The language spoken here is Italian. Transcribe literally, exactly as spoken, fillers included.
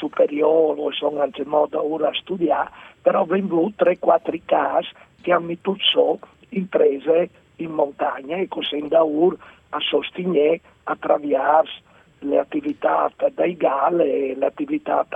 superiore o sono anche moda ora a studiare, però vengono tre quattro casi che hanno tutto imprese in montagna e così da ur a sostenere attraverso le attività dai Gal e le attività